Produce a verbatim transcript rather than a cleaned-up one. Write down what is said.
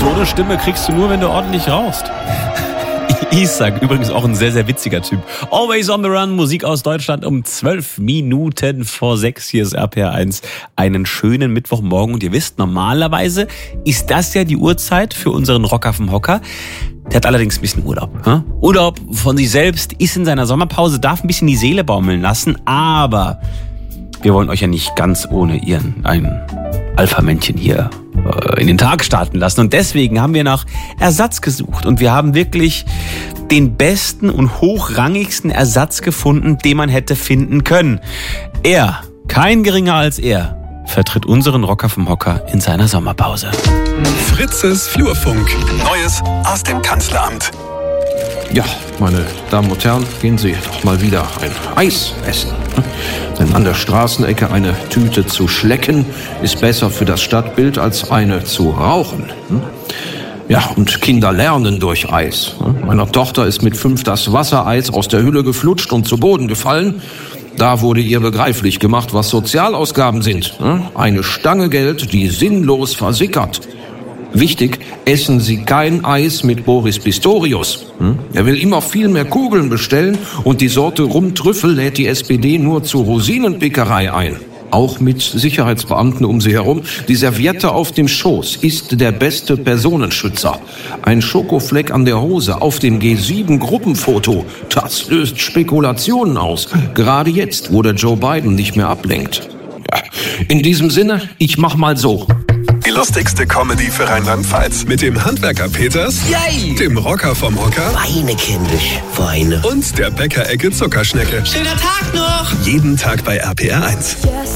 So eine Stimme kriegst du nur, wenn du ordentlich rauchst. Isak, übrigens auch ein sehr, sehr witziger Typ. Always on the Run, Musik aus Deutschland um zwölf Minuten vor sechs. Hier ist R P R eins. Einen schönen Mittwochmorgen. Und ihr wisst, normalerweise ist das ja die Uhrzeit für unseren Rocker vom Hocker. Der hat allerdings ein bisschen Urlaub. Hm? Urlaub von sich selbst, ist in seiner Sommerpause, darf ein bisschen die Seele baumeln lassen. Aber wir wollen euch ja nicht ganz ohne ihren ein Alpha-Männchen hier äh, in den Tag starten lassen. Und deswegen haben wir nach Ersatz gesucht. Und wir haben wirklich den besten und hochrangigsten Ersatz gefunden, den man hätte finden können. Er, kein geringer als er, vertritt unseren Rocker vom Hocker in seiner Sommerpause. Fritzes Flurfunk. Neues aus dem Kanzleramt. Ja, meine Damen und Herren, gehen Sie doch mal wieder ein Eis essen. Denn an der Straßenecke eine Tüte zu schlecken, ist besser für das Stadtbild als eine zu rauchen. Ja, und Kinder lernen durch Eis. Meiner Tochter ist mit fünf das Wassereis aus der Hülle geflutscht und zu Boden gefallen. Da wurde ihr begreiflich gemacht, was Sozialausgaben sind. Eine Stange Geld, die sinnlos versickert. Wichtig, essen Sie kein Eis mit Boris Pistorius. Er will immer viel mehr Kugeln bestellen und die Sorte Rumtrüffel lädt die S P D nur zur Rosinenpickerei ein. Auch mit Sicherheitsbeamten um sie herum. Die Serviette auf dem Schoß ist der beste Personenschützer. Ein Schokofleck an der Hose auf dem G sieben Gruppenfoto, das löst Spekulationen aus. Gerade jetzt, wo der Joe Biden nicht mehr ablenkt. Ja, in diesem Sinne, ich mach mal so. Die lustigste Comedy für Rheinland-Pfalz. Mit dem Handwerker Peters, Yay! dem Rocker vom Hocker Weine, kindisch, Weine. und der Bäckerecke Zuckerschnecke. Schöner Tag noch! Jeden Tag bei R P R eins.